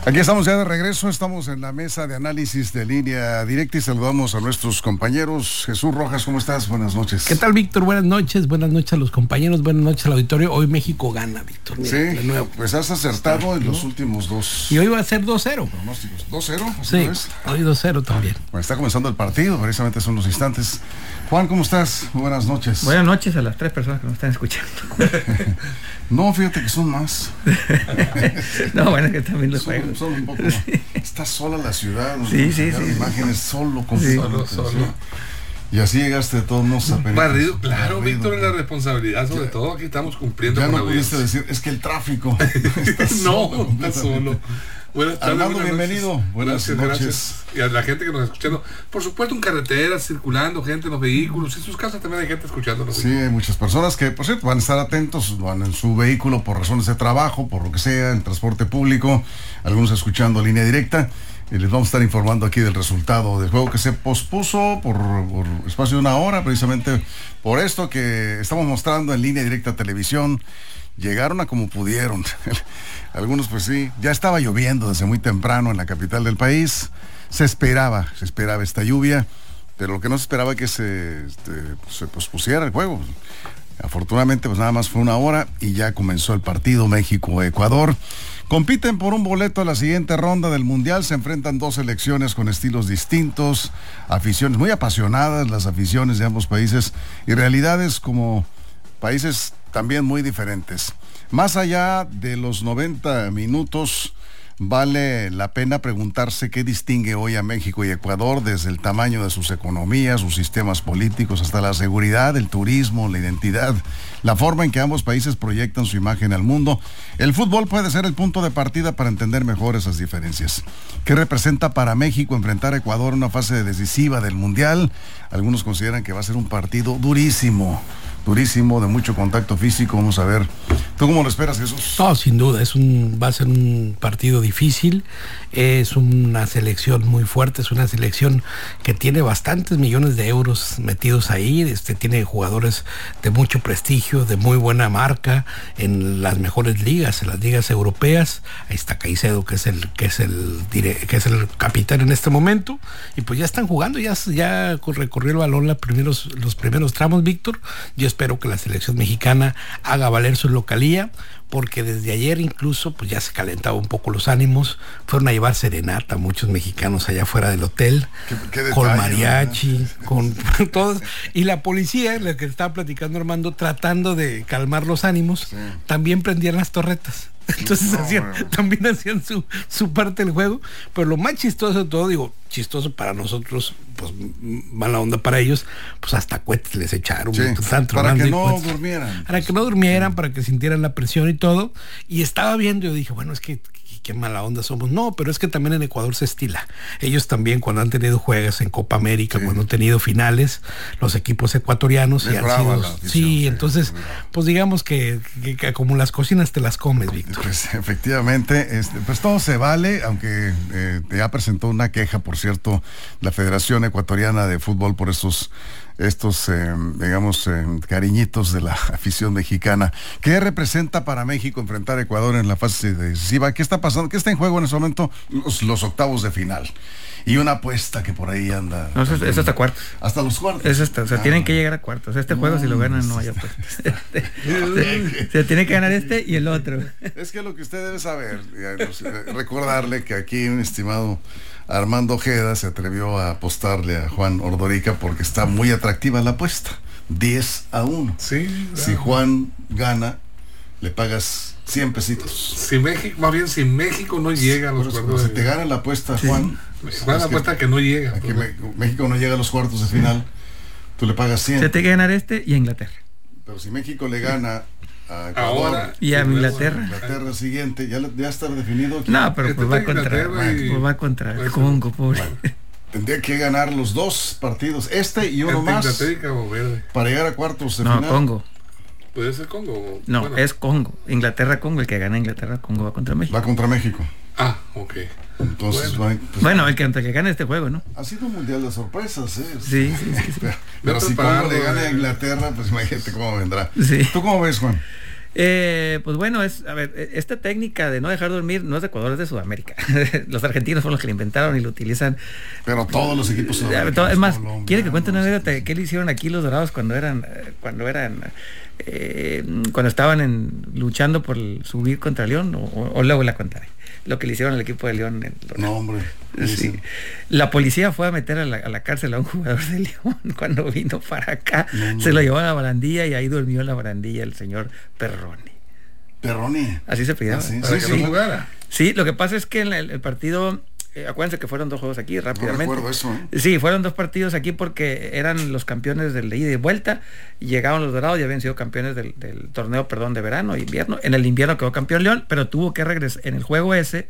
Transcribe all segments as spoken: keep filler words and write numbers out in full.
Aquí estamos ya de regreso, estamos en la mesa de análisis de Línea Directa y saludamos a nuestros compañeros. Jesús Rojas, ¿cómo estás? Buenas noches. ¿Qué tal, Víctor? Buenas noches, buenas noches a los compañeros, buenas noches al auditorio. Hoy México gana, Víctor. Mira, sí, de nuevo. Pues has acertado Está, en ¿no? los últimos dos. Y hoy va a ser dos cero. Pronósticos. dos cero, sí, hoy dos cero también. Bueno, está comenzando el partido, precisamente son los instantes. Juan, ¿cómo estás? Buenas noches. Buenas noches a las tres personas que nos están escuchando. No, fíjate que son más. No, bueno, es que también los son, juegos. Son un poco más. Está sola la ciudad. Sí, sí, sí. Imágenes sí. solo, con sí. solo, solo. Y así llegaste de todos modos a pedir. Barrido, claro, barrido. Víctor, es la responsabilidad, sobre ya, todo aquí estamos cumpliendo. Ya con no la pudiste vida. decir, es que el tráfico. Está no, solo, está solo. Buenas tardes, Armando, buenas bienvenido. Noches. Buenas gracias, noches. Gracias. Y a la gente que nos está escuchando. Por supuesto, en carreteras, circulando, gente en los vehículos. En sus casas también hay gente escuchándonos. Sí, hay muchas personas que, por cierto, van a estar atentos, van en su vehículo por razones de trabajo, por lo que sea, en transporte público, algunos escuchando Línea Directa. Y les vamos a estar informando aquí del resultado del juego que se pospuso por, por espacio de una hora, precisamente por esto que estamos mostrando en Línea Directa Televisión. Llegaron a como pudieron. Algunos pues sí, ya estaba lloviendo desde muy temprano en la capital del país. Se esperaba, se esperaba esta lluvia, pero lo que no se esperaba es que se, este, se pospusiera el juego. Afortunadamente pues nada más fue una hora y ya comenzó el partido México-Ecuador. Compiten por un boleto a la siguiente ronda del Mundial, se enfrentan dos selecciones con estilos distintos, aficiones muy apasionadas, las aficiones de ambos países y realidades como países también muy diferentes. Más allá de los noventa minutos, vale la pena preguntarse qué distingue hoy a México y Ecuador, desde el tamaño de sus economías, sus sistemas políticos, hasta la seguridad, el turismo, la identidad, la forma en que ambos países proyectan su imagen al mundo. El fútbol puede ser el punto de partida para entender mejor esas diferencias. ¿Qué representa para México enfrentar a Ecuador en una fase decisiva del Mundial? Algunos consideran que va a ser un partido durísimo. durísimo, de mucho contacto físico. Vamos a ver. ¿Tú cómo lo esperas, Jesús? No, sin duda, es un, va a ser un partido difícil, es una selección muy fuerte, es una selección que tiene bastantes millones de euros metidos ahí, este, tiene jugadores de mucho prestigio, de muy buena marca en las mejores ligas, en las ligas europeas. Ahí está Caicedo, que es el, que es el, que es el capitán en este momento, y pues ya están jugando, ya, ya recorrió el balón los primeros, los primeros tramos, Víctor. Yo espero que la selección mexicana haga valer su localía, porque desde ayer incluso pues ya se calentaba un poco los ánimos, fueron a llevar serenata muchos mexicanos allá fuera del hotel, ¿Qué, qué detalle, con mariachi, ¿no? Con todos, y la policía, la que estaba platicando Armando, tratando de calmar los ánimos, sí. También prendían las torretas. Entonces no, hacían, bueno. también hacían su, su parte del juego, pero lo más chistoso de todo, digo, chistoso para nosotros, pues mala onda para ellos, pues hasta cohetes les echaron, sí, para que no cohetes, durmieran. Para que no durmieran, sí. Para que sintieran la presión y todo, y estaba viendo, yo dije, bueno, es que qué mala onda somos. No, pero es que también en Ecuador se estila. Ellos también, cuando han tenido juegos en Copa América, sí. Cuando han tenido finales, los equipos ecuatorianos y han sido, afición, sí, sí, entonces, pues digamos que, que, que como las cocinas te las comes, Víctor. Pues efectivamente, este, pues todo se vale, aunque eh, ya presentó una queja, por cierto, la Federación Ecuatoriana de Fútbol por estos estos, eh, digamos, eh, cariñitos de la afición mexicana. ¿Qué representa para México enfrentar a Ecuador en la fase decisiva? ¿Qué está pasando? ¿Qué está en juego en ese momento? Los, los octavos de final. Y una apuesta que por ahí anda. No, eso es hasta cuartos. Hasta los cuartos. Es hasta, o sea, ah, tienen que llegar a cuartos. Este no, juego, si lo ganan, no hay apuesta. Se, se tiene que ganar este y el otro. Es que lo que usted debe saber, recordarle que aquí un estimado Armando Ojeda se atrevió a apostarle a Juan Ordorica porque está muy atractiva la apuesta. diez a uno. Sí, claro. Si Juan gana, le pagas cien pesitos. Si México, más bien si México no llega a los Por cuartos si de... te gana la apuesta, sí. Juan. Juan la apuesta que, que no llega. Que me, México no llega a los cuartos de final, tú le pagas cien. Se te que ganar este y a Inglaterra. Pero si México le gana a Ecuador, ahora y a Inglaterra. Inglaterra siguiente, ya, ya está definido. Aquí. No, pero pues va, contra, y... pues va contra el Congo, pobre. Bueno, tendría que ganar los dos partidos, este y uno más, Verde. Para llegar a cuartos de no, final. No, Congo. ¿Puede ser Congo? No, bueno. Es Congo. Inglaterra-Congo, el que gana Inglaterra-Congo va contra México. Va contra México. Ah, ok. Entonces, bueno, va, pues, bueno el, que, el que gane este juego, ¿no? Ha sido un mundial de sorpresas, ¿eh? Sí, sí, sí. sí. Pero, pero si Congo le gana a Inglaterra, pues imagínate cómo vendrá. Sí. ¿Tú cómo ves, Juan? Eh, pues bueno, es, a ver, esta técnica de no dejar dormir no es de Ecuador, es de Sudamérica. Los argentinos fueron los que la inventaron y lo utilizan. Pero todos los equipos sudamericanos. Es más, ¿quiere que cuente una anécdota? ¿Qué le hicieron aquí los Dorados cuando eran, cuando eran, eh, cuando estaban en, luchando por el, subir contra León? O, o luego la contaré. Lo que le hicieron al equipo de León. En no, hombre. Sí. La policía fue a meter a la, a la cárcel a un jugador de León cuando vino para acá. No, se lo llevó a la barandilla y ahí durmió en la barandilla el señor Perroni. Perroni. Así se pedía. ¿Ah, sí? Para Sí, que sí. no jugara. Sí, lo que pasa es que en el, el partido, eh, acuérdense que fueron dos juegos aquí rápidamente. No recuerdo eso, ¿eh? Sí, fueron dos partidos aquí porque eran los campeones del de ida y vuelta. Y llegaron los Dorados y habían sido campeones del, del torneo, perdón, de verano, invierno. En el invierno quedó campeón León, pero tuvo que regresar en el juego ese.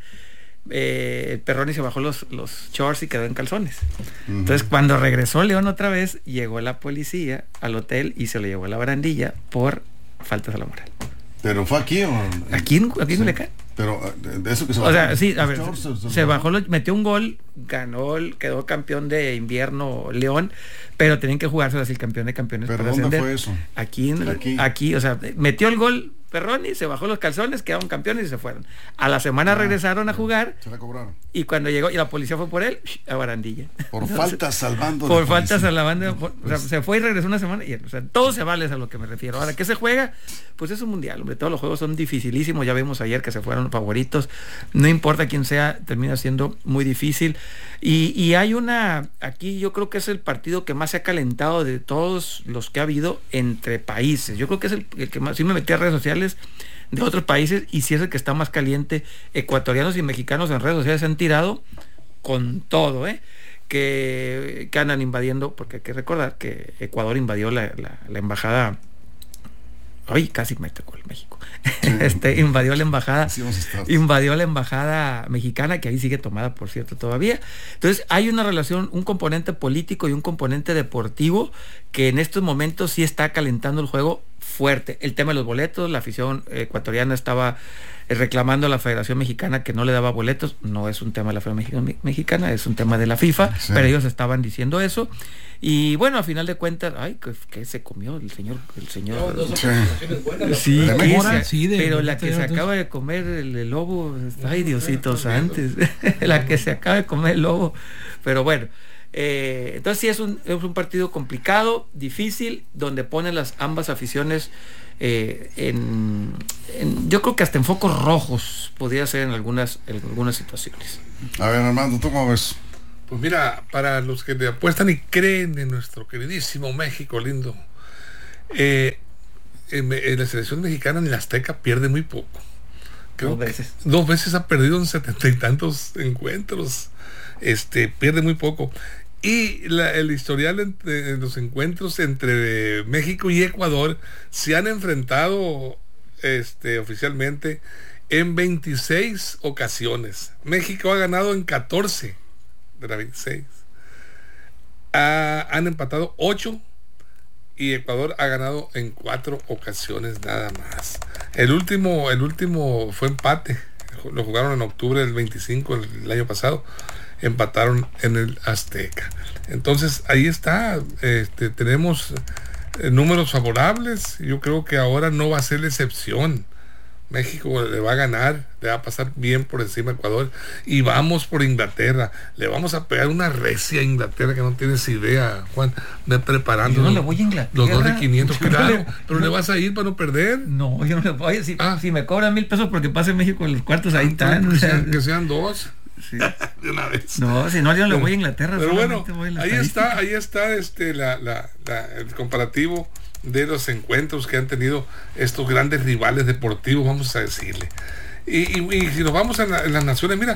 Eh, el Perroni se bajó los, los shorts y quedó en calzones. Uh-huh. Entonces cuando regresó León otra vez, llegó la policía al hotel y se lo llevó a la barandilla por faltas a la moral. ¿Pero fue aquí o...? Aquí, aquí sí. en Culiacán. Pero de eso que se bajó. O sea, sí, a ver, shorts, se, se, se bajó, lo, metió un gol, ganó, quedó campeón de invierno León, pero tenían que jugárselo así el campeón de campeones. ¿Pero para dónde ascender. fue eso? Aquí, en, aquí. aquí, o sea, metió el gol Perroni, se bajó los calzones, quedaron campeones y se fueron. A la semana ah, regresaron a jugar. Se la cobraron. Y cuando llegó, y la policía fue por él, a barandilla. Por faltas salvando. Por faltas a la banda. Por, pues, o sea, se fue y regresó una semana. Y, o sea, todo se vale, es a lo que me refiero. Ahora, ¿qué se juega? Pues es un mundial, hombre. Todos los juegos son dificilísimos. Ya vimos ayer que se fueron los favoritos. No importa quién sea, termina siendo muy difícil. Y, y hay una, aquí yo creo que es el partido que más se ha calentado de todos los que ha habido entre países. Yo creo que es el, el que más, sí me metí a redes sociales de otros países y si es el que está más caliente. Ecuatorianos y mexicanos en redes sociales se han tirado con todo, ¿eh? que, que andan invadiendo, porque hay que recordar que Ecuador invadió la, la, la embajada. Ay, casi me tocó el México. Sí. Este, invadió la embajada, sí, invadió la embajada mexicana, que ahí sigue tomada, por cierto, todavía. Entonces, hay una relación, un componente político y un componente deportivo que en estos momentos sí está calentando el juego fuerte. El tema de los boletos, la afición ecuatoriana estaba reclamando a la Federación Mexicana que no le daba boletos. No es un tema de la Federación Mexicana, es un tema de la FIFA, sí. Pero ellos estaban diciendo eso. Y bueno, a final de cuentas, ay, que, que se comió el señor, el señor. No, sí, buenas, sí, de mejora, sí de, pero de, la que se acaba de comer el, el lobo, ay, Diositos antes, la que se acaba de comer el lobo. Pero bueno, eh, entonces sí es un, es un partido complicado, difícil, donde ponen las ambas aficiones eh, en, en, yo creo que hasta en focos rojos podría ser en algunas, en algunas situaciones. A ver, Armando, ¿tú cómo ves? Pues mira, para los que le apuestan y creen en nuestro queridísimo México lindo, eh, en, en la selección mexicana en el Azteca pierde muy poco. Creo dos veces. Dos veces ha perdido en setenta y tantos encuentros. Este, pierde muy poco. Y la, el historial entre los encuentros entre México y Ecuador se han enfrentado este, oficialmente en veintiséis ocasiones. México ha ganado en catorce de las veintiséis. Ah, han empatado ocho y Ecuador ha ganado en cuatro ocasiones nada más. El último, el último fue empate. Lo jugaron en octubre del veinticinco, el, el año pasado. Empataron en el Azteca. Entonces ahí está. Este, tenemos eh, números favorables. Yo creo que ahora no va a ser la excepción. México le va a ganar, le va a pasar bien por encima de Ecuador y vamos por Inglaterra. Le vamos a pegar una recia a Inglaterra que no tienes idea, Juan. Ve preparando. Yo no le voy a Inglaterra. Los dos de quinientos, yo claro. No le, pero no, le vas a ir para no perder. No, yo no le voy. Si, ah. si me cobran mil pesos porque pase México en los cuartos, ahí están. Que, o sea, sean, que sean dos. Sí. De una vez. No, si no, yo no le voy a Inglaterra. Pero bueno, voy a ahí está, ahí está este la, la, la, el comparativo de los encuentros que han tenido estos grandes rivales deportivos, vamos a decirle. Y, y, y si nos vamos a, la, en las naciones, mira,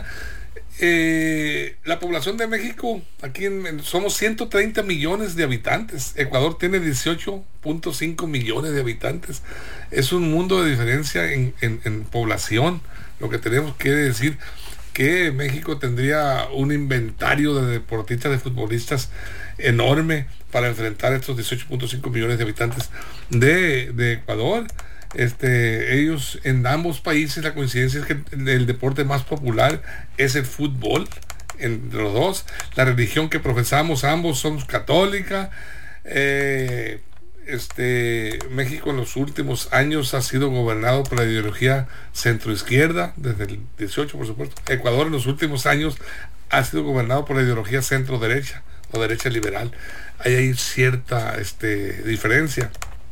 eh, la población de México, aquí en, en, somos ciento treinta millones de habitantes. Ecuador tiene dieciocho punto cinco millones de habitantes. Es un mundo de diferencia en, en, en población. Lo que tenemos que decir que México tendría un inventario de deportistas, de futbolistas enorme para enfrentar a estos dieciocho punto cinco millones de habitantes de, de Ecuador. Este, ellos en ambos países, la coincidencia es que el, el deporte más popular es el fútbol entre los dos. La religión que profesamos ambos somos católica. Eh, este, México en los últimos años ha sido gobernado por la ideología centroizquierda, desde el dieciocho, por supuesto. Ecuador en los últimos años ha sido gobernado por la ideología centro-derecha o derecha liberal. Ahí hay cierta este, diferencia.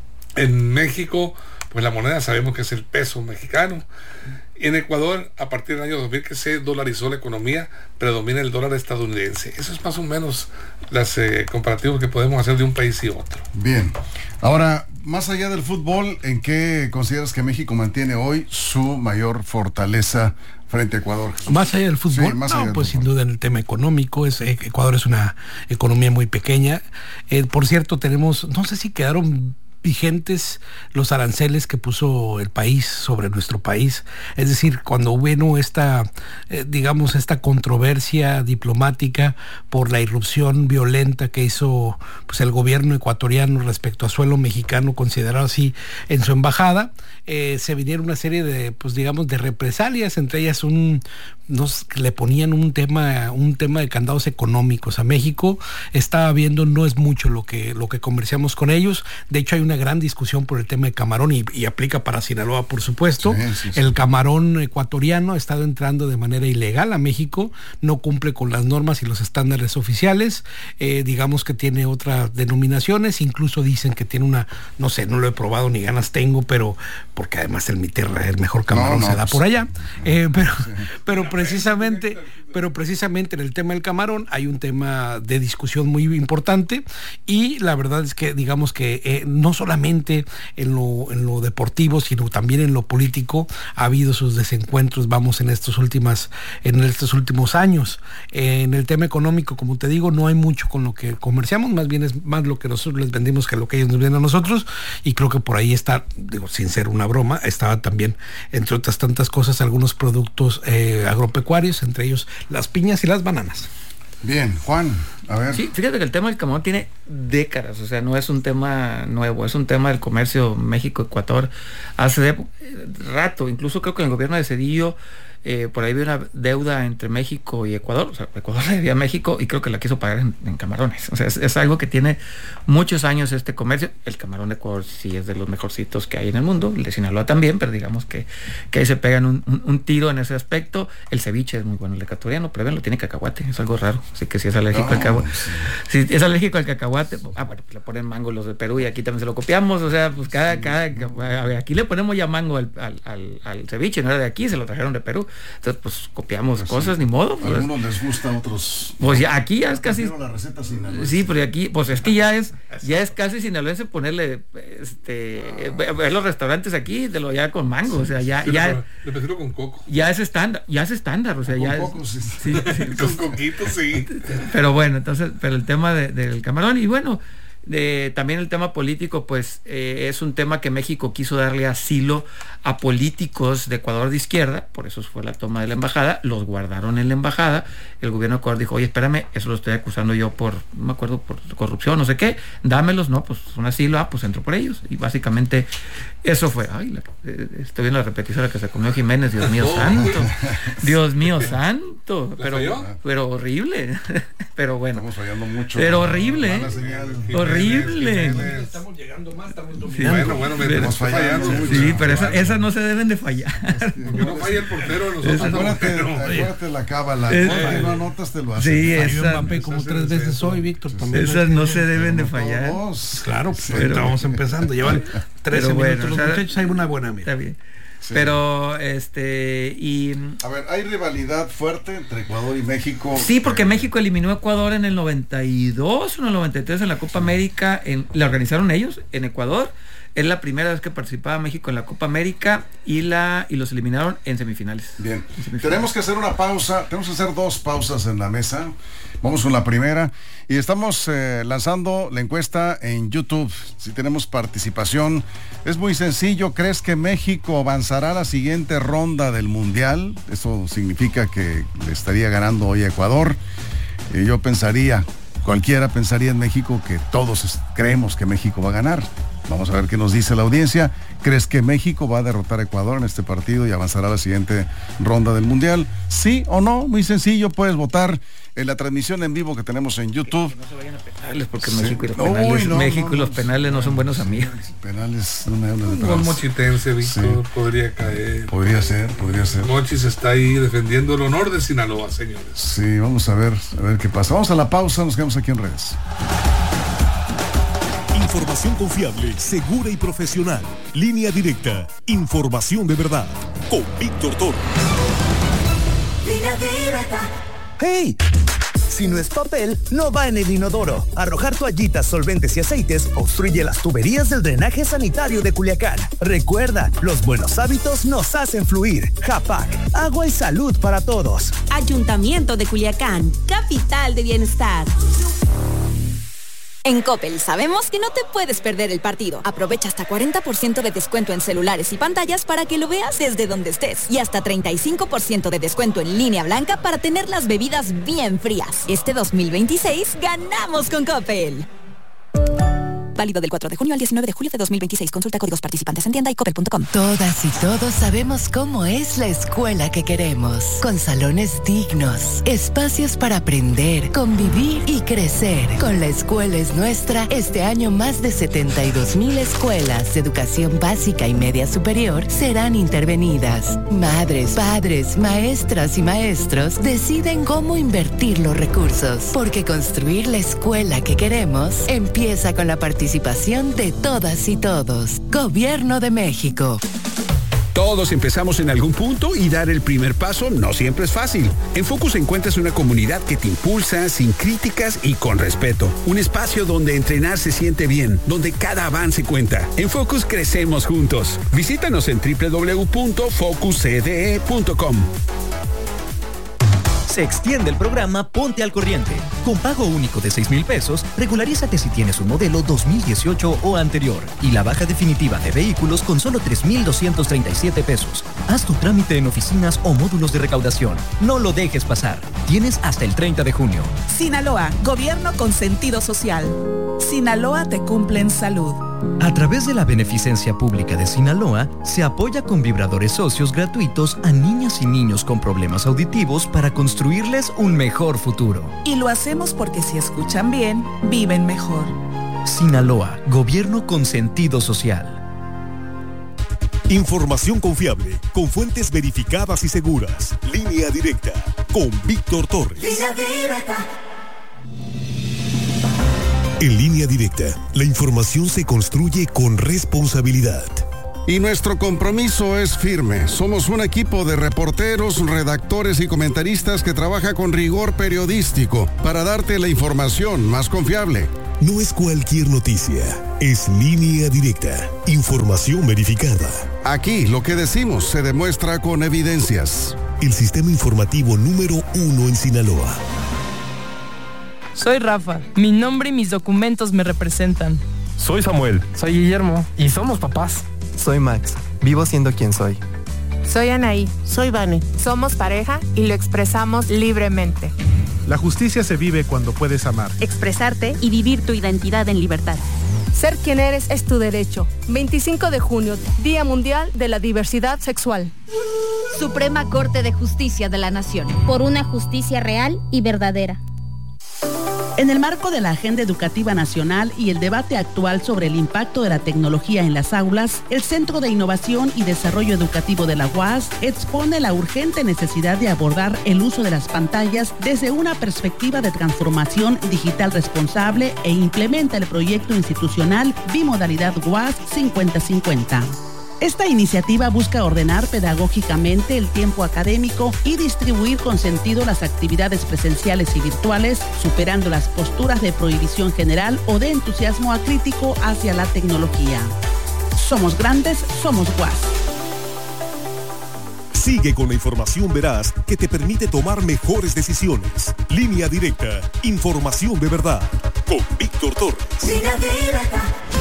En México, pues la moneda sabemos que es el peso mexicano. Y en Ecuador, a partir del año dos mil que se dolarizó la economía, predomina el dólar estadounidense. Eso es más o menos las eh, comparativos que podemos hacer de un país y otro. Bien. Ahora, más allá del fútbol, ¿en qué consideras que México mantiene hoy su mayor fortaleza frente a Ecuador, Jesús? Más allá del fútbol, sí, más no, allá del pues fútbol. sin duda en el tema económico, es, eh, Ecuador es una economía muy pequeña. Eh, por cierto, tenemos, no sé si quedaron vigentes los aranceles que puso el país sobre nuestro país. Es decir, cuando hubo esta, eh, digamos, esta controversia diplomática por la irrupción violenta que hizo pues el gobierno ecuatoriano respecto a suelo mexicano, considerado así en su embajada, eh, se vinieron una serie de, pues digamos, de represalias, entre ellas un, nos le ponían un tema, un tema de candados económicos a México. Estaba viendo, no es mucho lo que, lo que comerciamos con ellos. De hecho, hay una gran discusión por el tema de camarón y, y aplica para Sinaloa, por supuesto. Sí, sí, sí. El camarón ecuatoriano ha estado entrando de manera ilegal a México, no cumple con las normas y los estándares oficiales. Eh, digamos que tiene otras denominaciones, incluso dicen que tiene una, no sé, no lo he probado ni ganas tengo, pero porque además el Miterra, el mejor camarón no, no, se da pues, por allá. Eh, pero, sí. pero precisamente, pero precisamente en el tema del camarón hay un tema de discusión muy importante y la verdad es que digamos que eh, no solamente en lo, en lo deportivo, sino también en lo político ha habido sus desencuentros, vamos, en estos últimas, en estos últimos años. Eh, en el tema económico, como te digo, no hay mucho con lo que comerciamos, más bien es más lo que nosotros les vendimos que lo que ellos nos venden a nosotros, y creo que por ahí está, digo, sin ser una broma, estaba también, entre otras tantas cosas, algunos productos eh, agropecuarios, entre ellos las piñas y las bananas. Bien, Juan, a ver. Sí, fíjate que el tema del camarón tiene décadas, o sea, no es un tema nuevo, es un tema del comercio México-Ecuador hace de, rato, incluso creo que en el gobierno de Cedillo eh, por ahí había una deuda entre México y Ecuador, o sea, Ecuador le debía a México y creo que la quiso pagar en, en camarones, o sea, es, es algo que tiene muchos años este comercio. El camarón de Ecuador sí es de los mejorcitos que hay en el mundo, el de Sinaloa también, pero digamos que, que ahí se pegan un, un, un tiro en ese aspecto. El ceviche es muy bueno, el ecuatoriano, pruébenlo, tiene cacahuate, es algo raro, así que si es alérgico no, al cacahuate, sí. si es alérgico al cacahuate, ah, bueno, pues le ponen mango los de Perú y aquí también se lo copiamos, o sea, pues cada, cada, a ver, aquí le ponemos ya mango al, al, al, al ceviche, no era de aquí, se lo trajeron de Perú, entonces pues copiamos pues cosas, sí. Ni modo. Pues, algunos les gusta, otros. Pues ya aquí ya es casi. La receta sinaloense. Sí, pero aquí, pues es que ya es, ya es casi sinaloense ponerle, este, ah. ver los restaurantes aquí, de lo ya con mango, sí, o sea, ya, sí, ya. Le prefiero con coco. Ya es estándar, ya es estándar, o sea, con ya coco, es. Sí. Sí, sí, con coquito, sí. Pero bueno, entonces, pero el tema de, del camarón, y bueno. De, también el tema político, pues eh, es un tema que México quiso darle asilo a políticos de Ecuador de izquierda, por eso fue la toma de la embajada, los guardaron en la embajada, el gobierno de Ecuador dijo, oye, espérame, eso lo estoy acusando yo por, no me acuerdo, por corrupción, no sé qué, dámelos, no, pues un asilo, ah, pues entro por ellos, y básicamente eso fue, ay, la, eh, estoy viendo la repetidora que se comió Jiménez, Dios mío oh. santo, Dios mío santo, pero, pero horrible, pero bueno, estamos fallando mucho, pero horrible, ¿eh? Horrible. Estamos llegando más, estamos dominando. Sí, bueno, bueno, me estamos fallando. Sí, mucho. Sí, pero esas esa no se deben de fallar. Porque no falla el portero de nosotros. Acuérdate, No, acuérdate la cábala. Es, no, no anotas, te lo haces. Sí, esa, Mbappé como esa, tres veces hoy, Víctor. Sí, también. Esas no se deben de fallar. Todos. Claro, pues sí, pero, estamos empezando. Llevan trece bueno, minutos los o sea, muchachos, hay una buena mira. Está bien. Sí. Pero, este, y... A ver, ¿hay rivalidad fuerte entre Ecuador y México? Sí, porque México eliminó a Ecuador en el noventa y dos o en el noventa y tres en la Copa América, en, la organizaron ellos en Ecuador, es la primera vez que participaba México en la Copa América y la y los eliminaron en semifinales. Bien, en semifinales. Tenemos que hacer una pausa, tenemos que hacer dos pausas en la mesa, vamos con la primera, y estamos eh, lanzando la encuesta en YouTube, si tenemos participación, es muy sencillo, ¿crees que México avanzará a la siguiente ronda del Mundial? Eso significa que le estaría ganando hoy a Ecuador, y yo pensaría, cualquiera pensaría en México que todos creemos que México va a ganar. Vamos a ver qué nos dice la audiencia. ¿Crees que México va a derrotar a Ecuador en este partido y avanzará a la siguiente ronda del Mundial? ¿Sí o no? Muy sencillo, puedes votar en la transmisión en vivo que tenemos en YouTube. Que no se vayan a penales, porque sí. México y los Uy, penales, no, México no, y los no, penales no son buenos amigos. Penales, no me hablan de Un penales. mochitense, Víctor, Sí. podría caer. Podría ser, podría ser. Mochis está ahí defendiendo el honor de Sinaloa, señores. Sí, vamos a ver, a ver qué pasa. Vamos a la pausa, nos quedamos aquí en redes. Información confiable, segura y profesional. Línea directa. Información de verdad. Con Víctor Torres. Línea directa. ¡Hey! Si no es papel, no va en el inodoro. Arrojar toallitas, solventes y aceites obstruye las tuberías del drenaje sanitario de Culiacán. Recuerda, los buenos hábitos nos hacen fluir. Japac, agua y salud para todos. Ayuntamiento de Culiacán, capital de bienestar. En Coppel sabemos que no te puedes perder el partido. Aprovecha hasta cuarenta por ciento de descuento en celulares y pantallas para que lo veas desde donde estés. Y hasta treinta y cinco por ciento de descuento en línea blanca para tener las bebidas bien frías. Este dos mil veintiséis ganamos con Coppel. Válido del cuatro de junio al diecinueve de julio de dos mil veintiséis. Consulta códigos participantes en tienda y coppel punto com. Todas y todos sabemos cómo es la escuela que queremos. Con salones dignos, espacios para aprender, convivir y crecer. Con La Escuela es Nuestra, este año más de setenta y dos mil escuelas de educación básica y media superior serán intervenidas. Madres, padres, maestras y maestros deciden cómo invertir los recursos. Porque construir la escuela que queremos empieza con la participación Participación de todas y todos. Gobierno de México. Todos empezamos en algún punto y dar el primer paso no siempre es fácil. En Focus encuentras una comunidad que te impulsa sin críticas y con respeto. Un espacio donde entrenar se siente bien, donde cada avance cuenta. En Focus crecemos juntos. Visítanos en doble u doble u doble u punto focus c d e punto com. Se extiende el programa Ponte al Corriente. Con pago único de seis mil pesos, regularízate si tienes un modelo dos mil dieciocho o anterior. Y la baja definitiva de vehículos con solo tres mil doscientos treinta y siete pesos. Haz tu trámite en oficinas o módulos de recaudación. No lo dejes pasar. Tienes hasta el treinta de junio. Sinaloa, gobierno con sentido social. Sinaloa te cumple en salud. A través de la beneficencia pública de Sinaloa, se apoya con vibradores socios gratuitos a niñas y niños con problemas auditivos para construirles un mejor futuro. Y lo hacemos porque si escuchan bien, viven mejor. Sinaloa, gobierno con sentido social. Información confiable, con fuentes verificadas y seguras. Línea directa, con Víctor Torres. Línea directa. En Línea Directa, la información se construye con responsabilidad. Y nuestro compromiso es firme. Somos un equipo de reporteros, redactores y comentaristas que trabaja con rigor periodístico para darte la información más confiable. No es cualquier noticia, es Línea Directa, información verificada. Aquí lo que decimos se demuestra con evidencias. El sistema informativo número uno en Sinaloa. Soy Rafa. Mi nombre y mis documentos me representan. Soy Samuel. Soy Guillermo. Y somos papás. Soy Max. Vivo siendo quien soy. Soy Anaí. Soy Vane. Somos pareja y lo expresamos libremente. La justicia se vive cuando puedes amar, expresarte y vivir tu identidad en libertad. Ser quien eres es tu derecho. veinticinco de junio, Día Mundial de la Diversidad Sexual. Suprema Corte de Justicia de la Nación. Por una justicia real y verdadera. En el marco de la Agenda Educativa Nacional y el debate actual sobre el impacto de la tecnología en las aulas, el Centro de Innovación y Desarrollo Educativo de la U A S expone la urgente necesidad de abordar el uso de las pantallas desde una perspectiva de transformación digital responsable e implementa el proyecto institucional Bimodalidad U A S cincuenta cincuenta. Esta iniciativa busca ordenar pedagógicamente el tiempo académico y distribuir con sentido las actividades presenciales y virtuales, superando las posturas de prohibición general o de entusiasmo acrítico hacia la tecnología. Somos grandes, somos U A S. Sigue con la información veraz que te permite tomar mejores decisiones. Línea Directa, información de verdad. Con Víctor Torres. Línea Directa.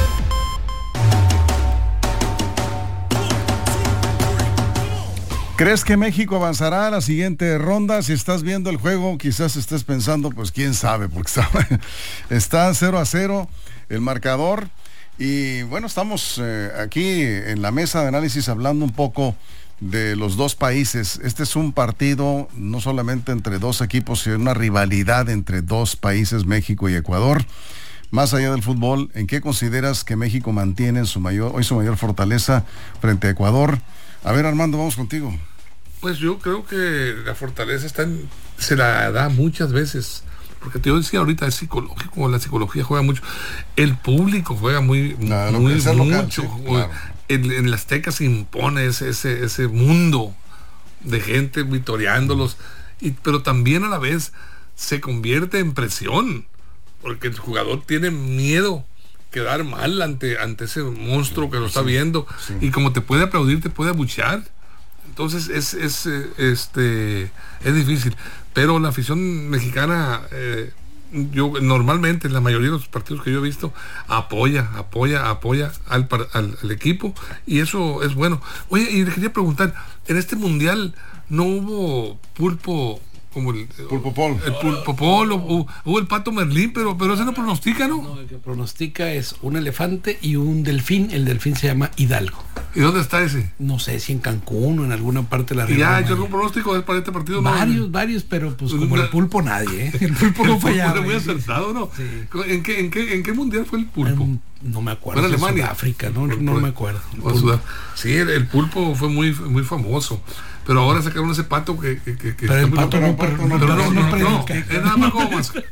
¿Crees que México avanzará a la siguiente ronda? Si estás viendo el juego, quizás estés pensando, pues quién sabe, porque está, está cero a cero el marcador. Y bueno, estamos eh, aquí en la mesa de análisis hablando un poco de los dos países. Este es un partido no solamente entre dos equipos, sino una rivalidad entre dos países, México y Ecuador. Más allá del fútbol, ¿en qué consideras que México mantiene su mayor, hoy su mayor fortaleza frente a Ecuador? A ver, Armando, vamos contigo. Pues yo creo que la fortaleza está en, se la da muchas veces, porque te decía ahorita es psicológico, la psicología juega mucho, el público juega muy, claro, muy mucho, local, sí, claro. en, en el Azteca se impone ese, ese, ese mundo de gente vitoreándolos, y, pero también a la vez se convierte en presión, porque el jugador tiene miedo quedar mal ante, ante ese monstruo que lo está sí, viendo, sí. y como te puede aplaudir, te puede abuchear. Entonces es, es, este, es difícil, pero la afición mexicana, eh, yo normalmente en la mayoría de los partidos que yo he visto, apoya, apoya, apoya al, al, al equipo, y eso es bueno. Oye, y le quería preguntar, en este mundial no hubo pulpo como el pulpo pol, el pulpo pol, o, o el pato Merlín, pero pero ese no pronostica, ¿no? No, el que pronostica es un elefante y un delfín. El delfín se llama Hidalgo. ¿Y dónde está ese? No sé si en Cancún o en alguna parte de la región. ¿Y ya ha hecho algún pronóstico para este partido? Varios, no, varios, pero pues como el pulpo nadie, ¿eh? El pulpo no fallaba. Muy acertado, ¿no? Sí. ¿En qué, en qué, en qué mundial fue el pulpo? En, no me acuerdo. En Alemania. Sudáfrica, no, no, no me acuerdo. Sí, el, el pulpo fue muy, muy famoso. Pero ahora sacaron ese pato que... que, que pero el pato no, pero no, no, no, no, no, es nada más como mascota.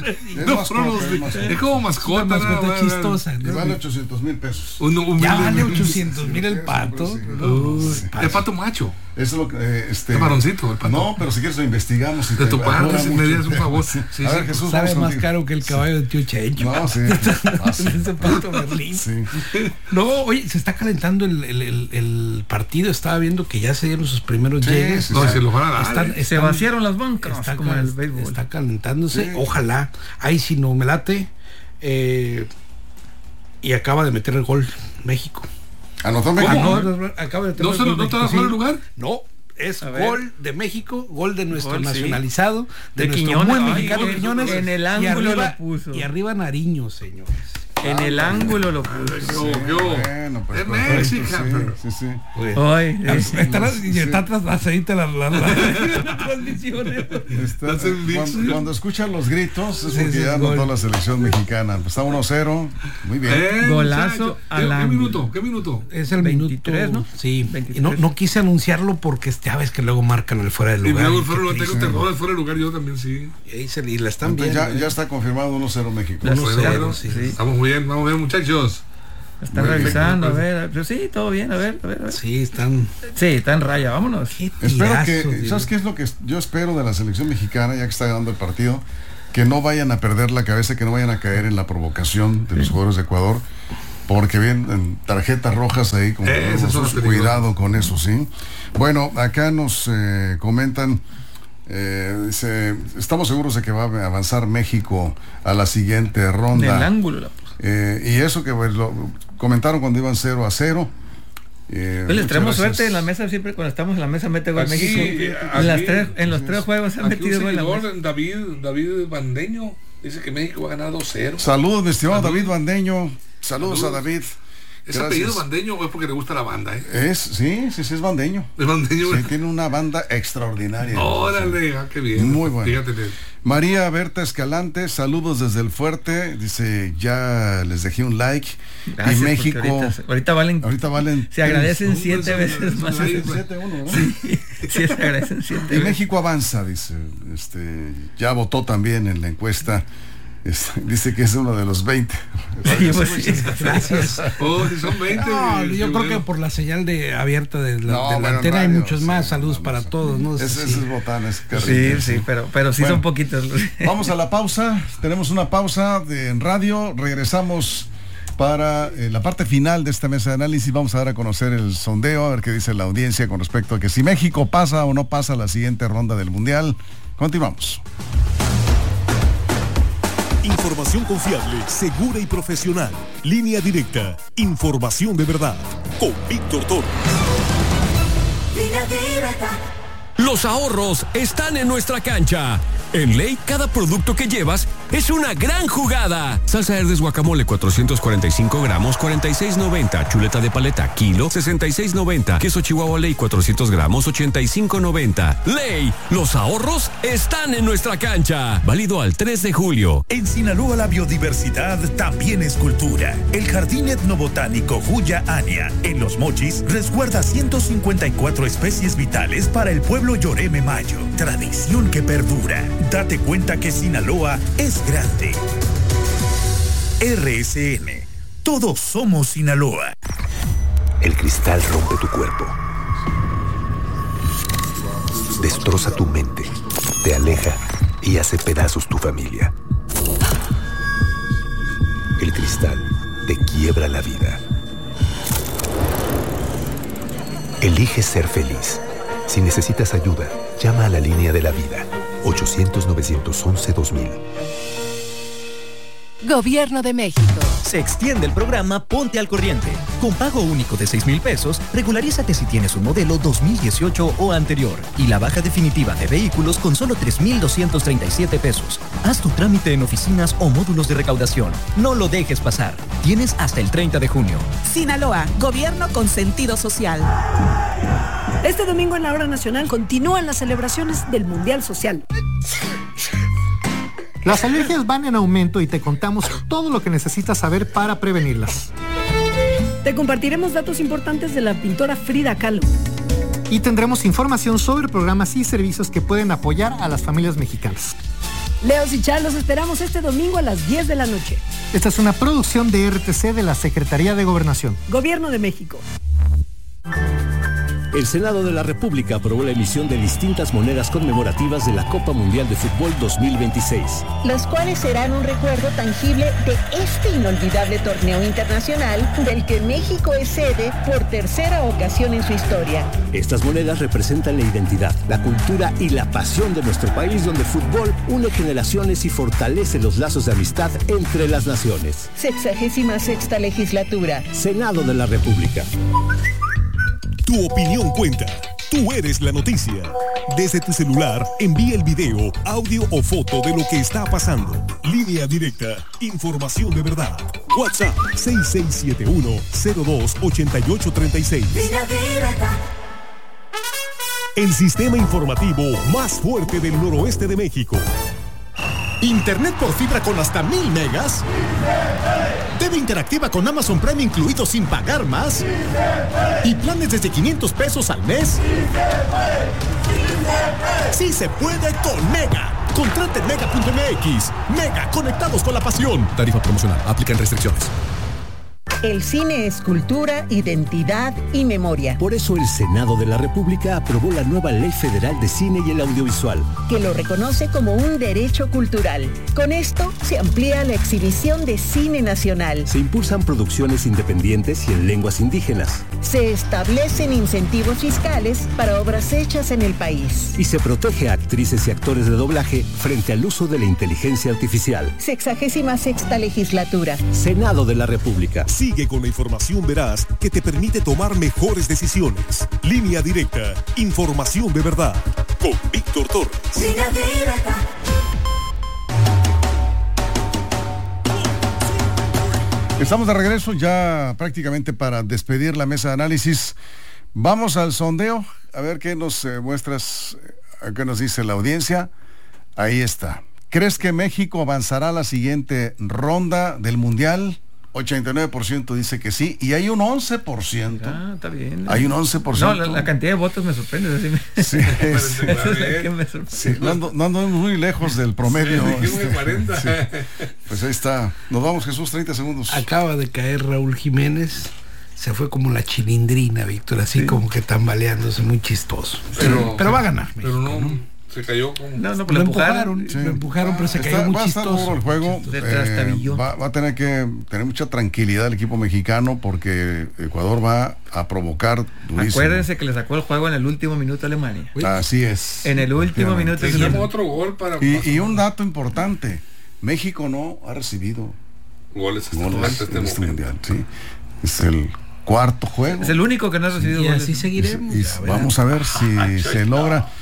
Es como mascota. Una mascota chistosa. Y vale ochocientos mil pesos. Ya vale ochocientos mil el pato. El pato macho. Eso es lo que... Eh, este, el varoncito, el pato. No, pero si quieres lo investigamos. Si de tu parte, si me das un favor. Sí, sí, a ver, Jesús, sabe más caro que el caballo de tío Checho. No, sí. Ese pato Berlín. Sí. No, oye, se está calentando el, el, el, el partido. Estaba viendo que ya se dieron sus primeros sí, llegues. No, se los van a dar. Están, están, se vaciaron las bancas. Está, como en el béisbol. Está calentándose. Sí. Ojalá. Ahí si no me late. Eh, y acaba de meter el gol México. ¿Anotó México? Ah, no, acaba de ¿No, se lo, ¿no te va a jugar el lugar? No, es gol de México, gol de nuestro gol, nacionalizado, sí. de, de nuestro Quiñones, buen ay, mexicano ay, Quiñones. En el ángulo arriba, lo puso. Y arriba Nariño, señores. En el ángulo lo puso. Sí, yo, bueno, pues, es México. Sí, sí, sí. Hoy está atrás ahí te la transmisiones. Cuando, cuando escuchan los gritos es porque sí, ya anotó la selección mexicana. Está uno cero. Muy bien. Eh, Golazo al ángulo. ¿Qué minuto? ¿Qué minuto? Es el veintitrés, minuto, ¿no? Sí. veintitrés. No, no quise anunciarlo porque ya ves que luego marcan el fuera de lugar. Y luego el fuera de lugar, tengo terror al fuera de lugar, yo también sí. Y ahí se y la están Entonces, viendo. Ya, ya está confirmado uno cero México. uno cero, sí. Sí. Estamos muy bien, vamos bien, muchachos. Están muy revisando, bien, a ver, pero sí, todo bien, a ver, a ver, a ver. Sí, están. Sí, está en raya, vámonos. Espero que, Dios. ¿Sabes qué es lo que yo espero de la selección mexicana, ya que está ganando el partido? Que no vayan a perder la cabeza, que no vayan a caer en la provocación de los jugadores de Ecuador, porque vienen tarjetas rojas ahí, con eh, cuidado con eso, ¿sí? Bueno, acá nos eh, comentan. Eh, dice, estamos seguros de que va a avanzar México a la siguiente ronda. Del ángulo la puso. Eh, y eso que pues, lo comentaron cuando iban cero a cero. Eh, pues les traemos suerte en la mesa, siempre cuando estamos en la mesa mete gol México. Aquí, en, las tres, en los tres juegos han metido gol. David, David Bandeño dice que México va a ganar dos cero. Saludos, mi estimado David Bandeño. Saludos, Saludos. a David. ¿Es apellido Bandeño o es porque le gusta la banda? ¿eh? Es, sí, sí, sí, es Bandeño. Es Bandeño. Sí, tiene una banda extraordinaria. Órale, qué bien. Muy bueno. Fíjate. María Berta Escalante, saludos desde el Fuerte. Dice, ya les dejé un like. Gracias, y México. Ahorita, ahorita valen. Ahorita valen. Se agradecen siete veces más. siete uno, ¿no? Sí, sí, se agradecen siete. Y México avanza, dice. Este, ya votó también en la encuesta. Es, dice que es uno de los veinte. Sí, pues, sí, gracias. Oh, si son veinte. No, yo creo bueno. que por la señal de abierta de la, no, de la bueno, antena radio, hay muchos sí, más. Saludos no, para no, todos, ¿no? Es, sí. Esos botanes. Sí, sí, pero, pero sí bueno, son poquitos. Vamos a la pausa. Tenemos una pausa de, en radio. Regresamos para eh, la parte final de esta mesa de análisis. Vamos a dar a conocer el sondeo, a ver qué dice la audiencia con respecto a que si México pasa o no pasa a la siguiente ronda del Mundial. Continuamos. Información confiable, segura y profesional. Línea directa. Información de verdad. Con Víctor Toro. Línea directa. Los ahorros están en nuestra cancha. En Ley, cada producto que llevas es una gran jugada. Salsa Herdes guacamole cuatrocientos cuarenta y cinco gramos, cuarenta y seis noventa. Chuleta de paleta kilo, sesenta y seis noventa. Queso Chihuahua Ley cuatrocientos gramos, ochenta y cinco noventa. Ley, los ahorros están en nuestra cancha. Válido al tres de julio. En Sinaloa la biodiversidad también es cultura. El Jardín Etnobotánico Huya Ania en Los Mochis resguarda ciento cincuenta y cuatro especies vitales para el pueblo Yoreme Mayo. Tradición que perdura. Date cuenta que Sinaloa es grande. R S N. Todos somos Sinaloa. El cristal rompe tu cuerpo. Destroza tu mente. Te aleja y hace pedazos tu familia. El cristal te quiebra la vida. Elige ser feliz. Si necesitas ayuda, llama a la línea de la vida. ochocientos, novecientos once, dos mil. Gobierno de México. Se extiende el programa Ponte al Corriente. Con pago único de seis mil pesos, regularízate si tienes un modelo dos mil dieciocho o anterior. Y la baja definitiva de vehículos con solo tres mil doscientos treinta y siete pesos. Haz tu trámite en oficinas o módulos de recaudación. No lo dejes pasar. Tienes hasta el treinta de junio. Sinaloa, gobierno con sentido social. Este domingo en la Hora Nacional continúan las celebraciones del Mundial Social. Las alergias van en aumento y te contamos todo lo que necesitas saber para prevenirlas. Te compartiremos datos importantes de la pintora Frida Kahlo. Y tendremos información sobre programas y servicios que pueden apoyar a las familias mexicanas. Leos y Char, los esperamos este domingo a las diez de la noche. Esta es una producción de R T C de la Secretaría de Gobernación. Gobierno de México. El Senado de la República aprobó la emisión de distintas monedas conmemorativas de la Copa Mundial de Fútbol dos mil veintiséis. Las cuales serán un recuerdo tangible de este inolvidable torneo internacional del que México es sede por tercera ocasión en su historia. Estas monedas representan la identidad, la cultura y la pasión de nuestro país, donde el fútbol une generaciones y fortalece los lazos de amistad entre las naciones. Sexagésima sexta legislatura. Senado de la República. Tu opinión cuenta. Tú eres la noticia. Desde tu celular, envía el video, audio o foto de lo que está pasando. Línea directa. Información de verdad. WhatsApp seis seis siete uno, cero dos, ocho ocho tres seis. Línea directa. El sistema informativo más fuerte del noroeste de México. Internet por fibra con hasta mil megas. T V interactiva con Amazon Prime incluido sin pagar más. Y planes desde quinientos pesos al mes. Sí se puede con Mega. Contrate en mega punto m x. Mega, conectados con la pasión. Tarifa promocional. Aplican restricciones. El cine es cultura, identidad y memoria. Por eso el Senado de la República aprobó la nueva Ley Federal de Cine y el Audiovisual, que lo reconoce como un derecho cultural. Con esto se amplía la exhibición de cine nacional. Se impulsan producciones independientes y en lenguas indígenas. Se establecen incentivos fiscales para obras hechas en el país. Y se protege a actrices y actores de doblaje frente al uso de la inteligencia artificial. Sexagésima sexta legislatura. Senado de la República. Sigue con la información veraz que te permite tomar mejores decisiones. Línea directa. Información de verdad. Con Víctor Torres. Línea directa. Estamos de regreso ya prácticamente para despedir la mesa de análisis. Vamos al sondeo. A ver qué nos eh, muestras, eh, qué nos dice la audiencia. Ahí está. ¿Crees que México avanzará a la siguiente ronda del Mundial? ochenta y nueve por ciento dice que sí, y hay un once por ciento. Ah, está bien. Hay un once por ciento. No, la, la cantidad de votos me sorprende. Así me... Sí, es, es la que me sorprende. Sí, no, ando, no ando muy lejos del promedio. Sí, este, cuarenta. Sí. Pues ahí está. Nos vamos, Jesús, treinta segundos. Acaba de caer Raúl Jiménez. Se fue como la chilindrina, Víctor, así sí. Como que tambaleándose, muy chistoso. Pero, pero va a ganar México, pero no, ¿no? Se cayó como... No, no, lo empujaron, sí. lo empujaron, pero se Está, cayó muy va chistoso. A estar duro el juego. Eh, va, va a tener que tener mucha tranquilidad el equipo mexicano porque Ecuador va a provocar durísimo. Acuérdense que le sacó el juego en el último minuto a Alemania. Así es. En el último minuto. Hicimos otro gol para... Y, y un dato importante. México no ha recibido goles, goles este en este mundial. Sí. Es el cuarto juego. Es el único que no ha recibido y goles. Así seguiremos. Y, y vamos a ver si se logra.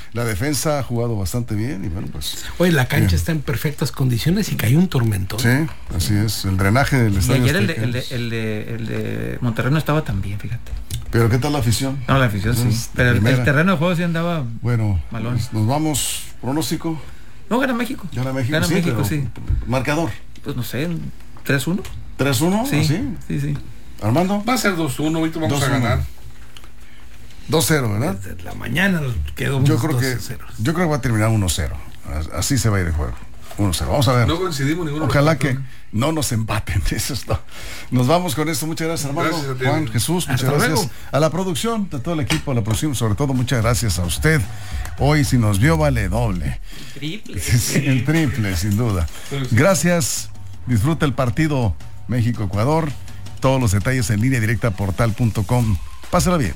La defensa ha jugado bastante bien y bueno, pues... Oye, la cancha bien. está en perfectas condiciones y cayó un tormentón. Sí, así es. El drenaje del Y estadio ayer el de, Azteca el, de, es- el, de, el de Monterrey no estaba tan bien, fíjate. Pero ¿qué tal la afición? No, la afición sí. Es Pero el, primera. el terreno de juego sí andaba Bueno, malón. pues, nos vamos. ¿Pronóstico? No, gana México. Gana México, Gana sí, México, pero- sí. ¿Marcador? Pues no sé, tres uno. ¿tres uno? Sí, ¿Así? sí, sí. ¿Armando? Va a ser dos uno, ahorita vamos dos a uno. ganar. dos cero, ¿verdad? Desde la mañana quedó Yo unos creo que dos cero. yo creo que va a terminar uno cero. Así se va a ir el juego. uno cero. Vamos a ver. No coincidimos ninguno. Ojalá que no nos empaten. Eso es todo. Nos vamos con esto. Muchas gracias, Armando. Gracias a ti. Juan, Jesús, muchas Hasta gracias. luego. A la producción, de todo el equipo, a la producción, sobre todo, muchas gracias a usted. Hoy, si nos vio, vale doble. Triple. Sí, el triple, sin duda. Gracias. Disfruta el partido México-Ecuador. Todos los detalles en línea directa portal punto com. Pásala bien.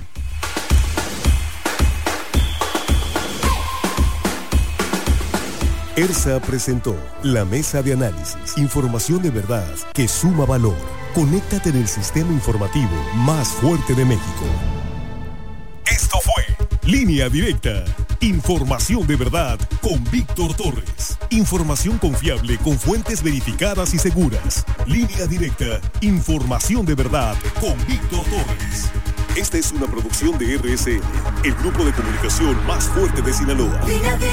ERSA presentó la mesa de análisis, información de verdad que suma valor. Conéctate en el sistema informativo más fuerte de México. Esto fue Línea Directa, información de verdad con Víctor Torres. Información confiable con fuentes verificadas y seguras. Línea Directa, información de verdad con Víctor Torres. Esta es una producción de R S N, el grupo de comunicación más fuerte de Sinaloa.